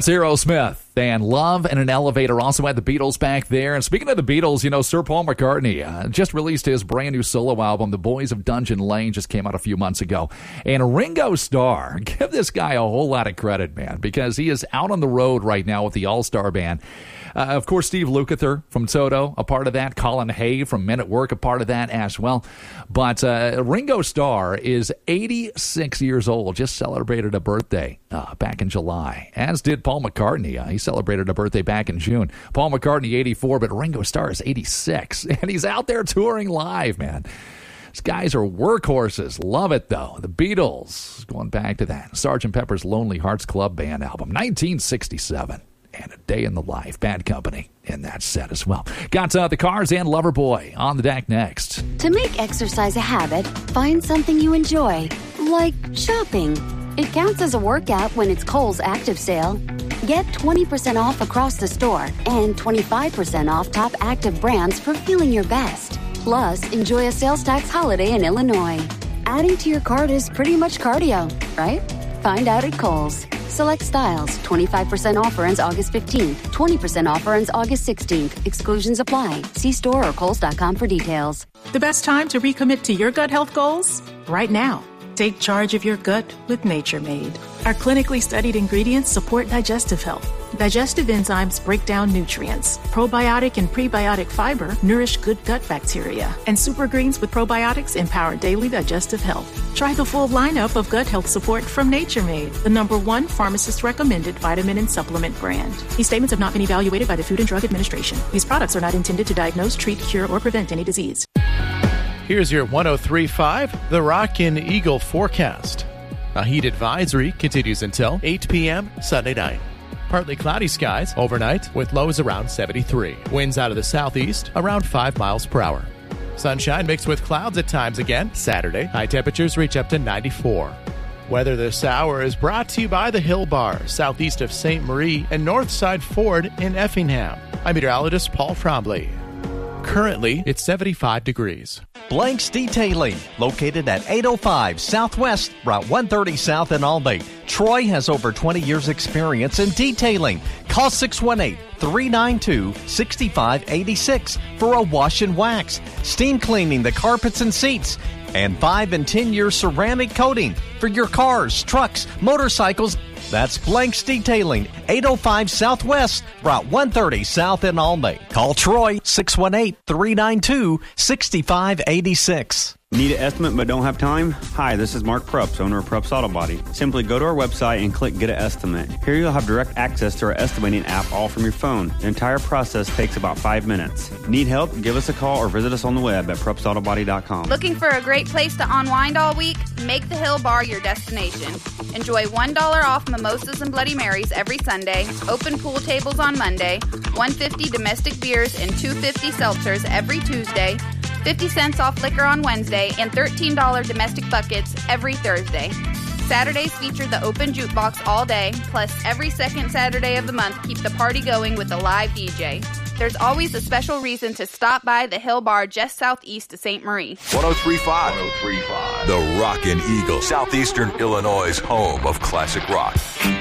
That's Aerosmith and Love in an Elevator. Also had the Beatles back there. And speaking of the Beatles, Sir Paul McCartney just released his brand new solo album, The Boys of Dungeon Lane, just came out a few months ago. And Ringo Starr, give this guy a whole lot of credit, man, because he is out on the road right now with the All-Star Band. Of course, Steve Lukather from Toto, a part of that. Colin Hay from Men at Work, a part of that as well. But Ringo Starr is 86 years old, just celebrated a birthday back in July, as did Paul McCartney. He celebrated a birthday back in June. Paul McCartney, 84, but Ringo Starr is 86, and he's out there touring live, man. These guys are workhorses. Love it, though. The Beatles, going back to that. Sgt. Pepper's Lonely Hearts Club Band album, 1967. And A Day in the Life. Bad Company in that set as well. Got the Cars and Loverboy on the deck next. To make exercise a habit, find something you enjoy, like shopping. It counts as a workout when it's Kohl's Active Sale. Get 20% off across the store and 25% off top active brands for feeling your best. Plus, enjoy a sales tax holiday in Illinois. Adding to your cart is pretty much cardio, right? Find out at Kohl's. Select styles. 25% offer ends August 15th. 20% offer ends August 16th. Exclusions apply. See store or Kohls.com for details. The best time to recommit to your gut health goals? Right now. Take charge of your gut with Nature Made. Our clinically studied ingredients support digestive health. Digestive enzymes break down nutrients. Probiotic and prebiotic fiber nourish good gut bacteria. And super greens with probiotics empower daily digestive health. Try the full lineup of gut health support from Nature Made, the #1 pharmacist-recommended vitamin and supplement brand. These statements have not been evaluated by the Food and Drug Administration. These products are not intended to diagnose, treat, cure, or prevent any disease. Here's your 103.5, The Rockin' Eagle forecast. A heat advisory continues until 8 p.m. Sunday night. Partly cloudy skies overnight with lows around 73. Winds out of the southeast around 5 miles per hour. Sunshine mixed with clouds at times again Saturday. High temperatures reach up to 94. Weather this hour is brought to you by the Hill Bar, southeast of St. Marie and Northside Ford in Effingham. I'm meteorologist Paul Trombley. Currently, it's 75 degrees. Blanks Detailing, located at 805 Southwest, Route 130 South in Albany. Troy has over 20 years experience in detailing. Call 618-392-6586 for a wash and wax, steam cleaning the carpets and seats, and 5 and 10-year ceramic coating for your cars, trucks, motorcycles. That's Blanks Detailing, 805 Southwest, Route 130 South in Albany. Call Troy, 618-392-6586. Need an estimate but don't have time? Hi, this is Mark Prups, owner of Prups Auto Body. Simply go to our website and click Get an Estimate. Here you'll have direct access to our estimating app all from your phone. The entire process takes about 5 minutes. Need help? Give us a call or visit us on the web at PrupsAutoBody.com. Looking for a great place to unwind all week? Make the Hill Bar your destination. Enjoy $1 off mimosas and Bloody Marys every Sunday, open pool tables on Monday, $1.50 domestic beers and $2.50 seltzers every Tuesday, 50 cents off liquor on Wednesday, and $13 domestic buckets every Thursday. Saturdays feature the open jukebox all day, plus every second Saturday of the month keep the party going with a live DJ. There's always a special reason to stop by the Hill Bar just southeast of St. Marie. 103.5. The Rockin' Eagle, Southeastern Illinois' home of classic rock.